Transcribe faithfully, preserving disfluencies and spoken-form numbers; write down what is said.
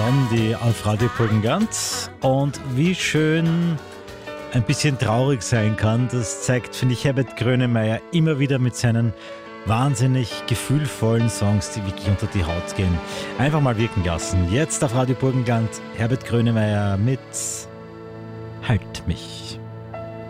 Blondie auf Radio Burgenland. Und wie schön ein bisschen traurig sein kann, das zeigt, finde ich, Herbert Grönemeyer immer wieder mit seinen wahnsinnig gefühlvollen Songs, die wirklich unter die Haut gehen. Einfach mal wirken lassen. Jetzt auf Radio Burgenland Herbert Grönemeyer mit Halt mich.